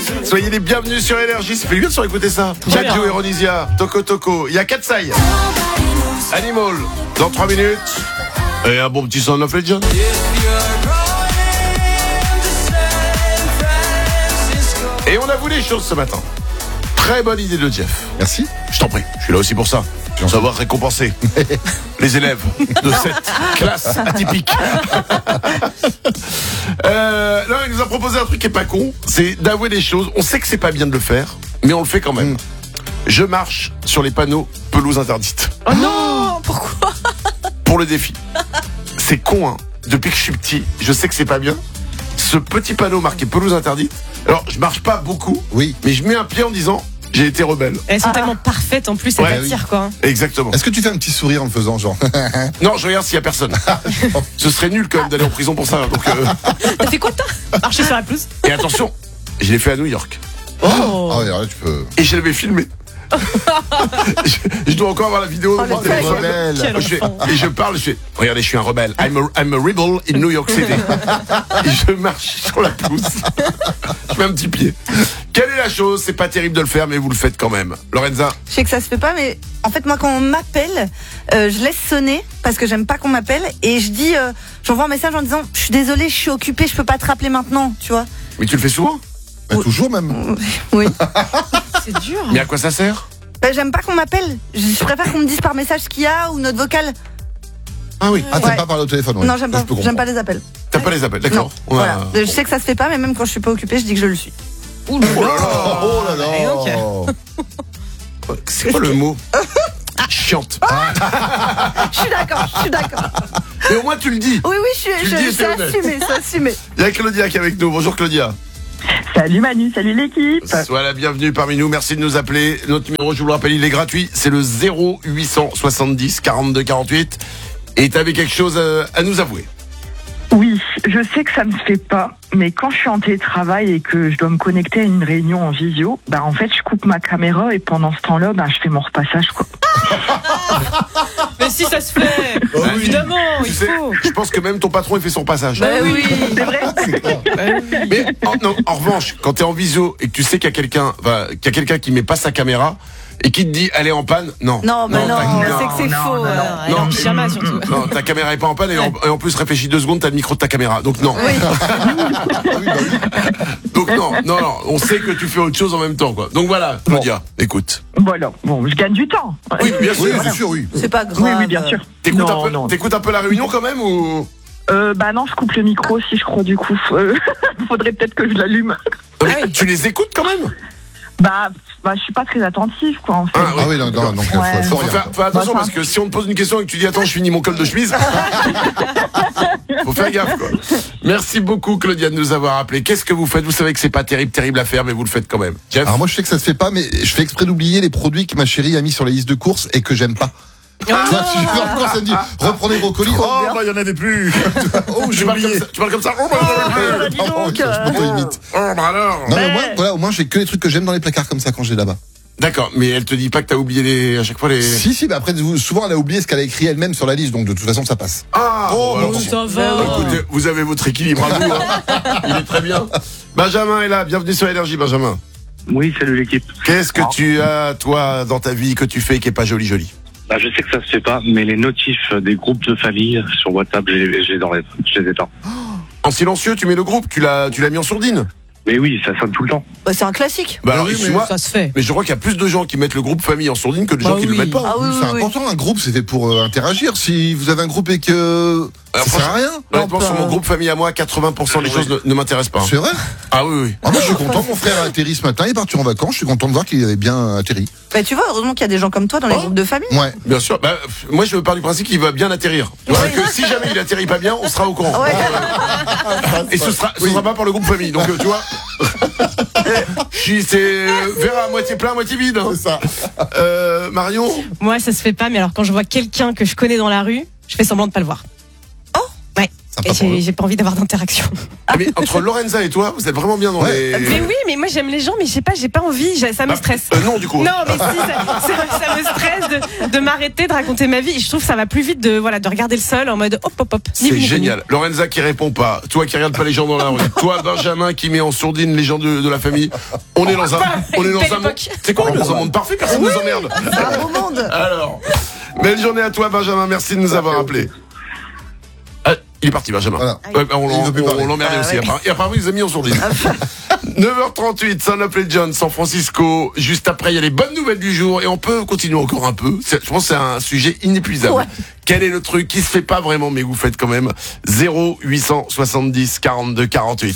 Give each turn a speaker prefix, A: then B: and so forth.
A: Soyez les bienvenus sur Énergie. Ça fait bien de écouter ça. Jack Joe et Ronisia, Toko Toko. Il y a Katsai. Animal, dans 3 minutes. Et un bon petit Son of Legend. Et on a voulu les choses ce matin. Très bonne idée de Jeff.
B: Merci.
A: Je t'en prie, je suis là aussi pour ça. Savoir récompenser les élèves de cette classe atypique. Là, il nous a proposé un truc qui est pas con, c'est d'avouer des choses. On sait que c'est pas bien de le faire, mais on le fait quand même. Je marche sur les panneaux pelouse interdite.
C: Oh non, pourquoi?
A: Pour le défi. C'est con, hein. Depuis que je suis petit, je sais que c'est pas bien. Ce petit panneau marqué pelouse interdite. Alors, je marche pas beaucoup,
B: Oui.
A: mais je mets un pied en disant j'ai été rebelle.
C: Elles sont tellement parfaites en plus, elles t'attirent quoi.
A: Exactement.
B: Est-ce que tu fais un petit sourire en le faisant, genre?
A: Non, je regarde s'il y a personne. Ce serait nul quand même d'aller en prison pour ça. Donc,
C: T'as fait quoi toi? Marcher sur la pelouse?
A: Et attention, je l'ai fait à New York.
C: Oh.
B: Ah ouais, alors là, tu peux.
A: Et je l'avais filmé. je dois encore avoir la vidéo dans mon téléphone.
C: Quel
A: Je fais-
C: enfant.
A: et je parle, je fais regardez, je suis un rebelle. I'm a rebel in New York City. Et je marche sur la pelouse. Je mets un petit pied. Quelle est la chose? C'est pas terrible de le faire, mais vous le faites quand même. Lorenza?
D: Je sais que ça se fait pas, mais en fait, moi, quand on m'appelle, je laisse sonner parce que j'aime pas qu'on m'appelle et je dis, j'envoie un message en disant, je suis désolée, je suis occupée, je peux pas te rappeler maintenant, tu vois.
A: Mais tu le fais souvent?
B: Bah, toujours même.
D: Oui.
C: C'est dur.
A: Mais à quoi ça sert?
D: J'aime pas qu'on m'appelle. Je préfère qu'on me dise par message ce qu'il y a ou notre vocale.
A: Ah oui.
B: Ah, t'aimes
D: Ouais.
B: pas parler au téléphone, ouais.
D: Non, j'aime
B: Ça,
D: pas.
B: je peux
D: J'aime
B: comprendre.
D: pas les appels.
A: T'as pas les appels, d'accord.
D: Non. Voilà. Je sais que ça se fait pas, mais même quand je suis pas occupée, je dis que je le suis.
C: Ouh là
A: Oh là
C: là.
A: là.
B: Oh là là.
C: Et donc,
A: C'est quoi le mot? Chiante.
D: Je suis d'accord.
A: Mais au moins tu le dis.
D: Oui,
A: Tu le dis,
D: c'est
A: t'es honnête.
D: assumé.
A: Il y a Claudia qui est avec nous. Bonjour Claudia.
E: Salut Manu, salut l'équipe.
A: Sois la bienvenue parmi nous. Merci de nous appeler. Notre numéro, je vous le rappelle, il est gratuit. C'est le 0870 42 48. Et t'avais quelque chose à nous avouer.
E: Oui, je sais que ça me fait pas, mais quand je suis en télétravail et que je dois me connecter à une réunion en visio, bah en fait je coupe ma caméra et pendant ce temps-là, bah je fais mon repassage quoi.
C: Mais si ça se fait,
B: Oh oui.
C: évidemment,
A: Tu
C: il
A: sais,
C: faut.
A: je pense que même ton patron, il fait son passage.
C: Bah oui.
E: C'est vrai.
A: Mais en revanche, quand t'es en visio et que tu sais qu'il y a quelqu'un qui met pas sa caméra et qui te dit elle est en panne, non.
D: Non, mais non,
A: ta-
D: c'est que c'est
E: non,
D: faux.
E: non, non.
C: Elle est en pyjama surtout.
A: Non, ta caméra est pas en panne et en plus réfléchis 2 secondes, t'as le micro de ta caméra. Donc non. Donc non, on sait que tu fais autre chose en même temps quoi. Donc voilà, Claudia, écoute.
E: Voilà, bon, je gagne du temps.
A: Oui, bien sûr.
B: Oui, bien sûr, oui.
D: C'est pas grave.
E: Oui, oui, bien sûr.
A: T'écoutes un peu la réunion quand même ou
E: Bah non, je coupe le micro si je crois du coup. Faudrait peut-être que je l'allume.
A: Mais tu les écoutes quand même?
E: Bah, je suis pas très attentive quoi en fait.
A: Ah,
B: Ah oui, non, donc
E: Ouais.
B: faut
A: Faut
B: rien.
A: faire attention parce que si on te pose une question et que tu dis attends, je finis mon col de chemise, faut faire gaffe quoi. Merci beaucoup Claudia de nous avoir appelé. Qu'est-ce que vous faites? Vous savez que c'est pas terrible à faire, mais vous le faites quand même. Jeff?
B: Alors moi, je sais que ça se fait pas, mais je fais exprès d'oublier les produits que ma chérie a mis sur la liste de courses et que j'aime pas. Tu vois, quand ça me dit, reprenez vos colis. Oh, bah, il y en avait plus. Oh, j'ai oublié.
A: Tu parles comme ça? Oh, bah,
E: dis donc.
B: Je m'auto-imite.
A: oh, bah alors.
B: Non, mais au moins, j'ai que les trucs que j'aime dans les placards comme ça quand je vais là-bas.
A: D'accord, mais elle te dit pas que t'as oublié à chaque fois les.
B: Si, mais après, souvent, elle a oublié ce qu'elle a écrit elle-même sur la liste, donc de toute façon, ça passe.
A: Ah, bon, alors,
C: Ça
A: bah,
C: va.
A: écoutez, vous avez votre équilibre à vous, hein. Il est très bien. Benjamin est là, bienvenue sur Énergie, Benjamin.
F: Oui, salut l'équipe.
A: Qu'est-ce que tu as, toi, dans ta vie, que tu fais qui est pas joli?
F: Bah, je sais que ça se fait pas, mais les notifs des groupes de famille sur WhatsApp, je les enlève, je les éteins.
A: En silencieux, tu mets le groupe, tu l'as mis en sourdine.
F: Mais oui, ça sonne tout le temps.
D: Bah, c'est un classique.
A: Bah alors,
B: oui,
A: excuse-moi,
C: Ça se fait.
A: mais je crois qu'il y a plus de gens qui mettent le groupe famille en sourdine que de gens
C: Bah
A: qui le
C: oui.
A: mettent pas.
D: Ah oui,
B: C'est
D: oui.
B: important, un groupe, c'était pour interagir. Si vous avez un groupe et que
A: Alors,
B: ça sert à rien,
A: Honnêtement, sur mon groupe famille à moi, 80% des choses ne m'intéressent pas.
B: c'est vrai.
A: Ah oui.
B: Ah, moi, je suis content. Mon frère a atterri ce matin, il est parti en vacances. Je suis content de voir qu'il avait bien atterri.
D: Bah, tu vois, heureusement qu'il y a des gens comme toi dans les groupes de famille.
B: Ouais.
A: Bien sûr. Bah, moi, je pars du principe qu'il va bien atterrir. Parce que si jamais il atterrit pas bien, on sera au courant.
D: Ouais.
A: Et ce sera pas pour le groupe famille. Donc, tu vois. C'est verre à moitié plein, à moitié vide. Hein.
B: C'est ça.
A: Marion?
C: Moi, ça se fait pas, mais alors quand je vois quelqu'un que je connais dans la rue, je fais semblant de pas le voir. Et j'ai pas envie d'avoir d'interaction.
A: Ah, mais entre Lorenza et toi, vous êtes vraiment bien dans les...
C: Mais oui, mais moi j'aime les gens, mais je sais pas, j'ai pas envie, ça me stresse.
A: Non, du coup.
C: Non, mais si, ça me stresse de m'arrêter, de raconter ma vie. Et je trouve que ça va plus vite de regarder le sol en mode hop, hop, hop.
A: C'est génial. Lorenza qui répond pas. Toi qui regarde pas les gens dans la rue. Toi, Benjamin qui met en sourdine les gens de la famille. On est dans un monde. C'est quoi, on est dans un monde parfait, personne nous emmerde.
D: C'est un beau monde.
A: Alors, belle journée à toi, Benjamin. Merci de nous avoir appelés. Il est parti, Benjamin.
B: Voilà.
A: On l'emmerdait aussi. Et apparemment, ils ont mis en sourdine. 9h38, Son of Legend, San Francisco. Juste après, il y a les bonnes nouvelles du jour. Et on peut continuer encore un peu. Je pense que c'est un sujet inépuisable. Ouais. Quel est le truc qui se fait pas vraiment, mais vous faites quand même 0870 42 48.